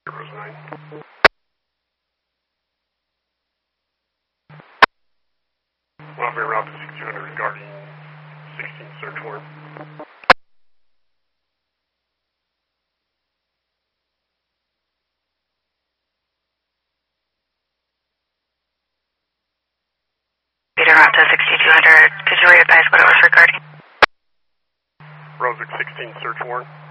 Rose 9. Welfare route to 6200 regarding 16 search warrant. Peter route to 6200, could you re-advise what it was regarding? Rosick 16 search warrant.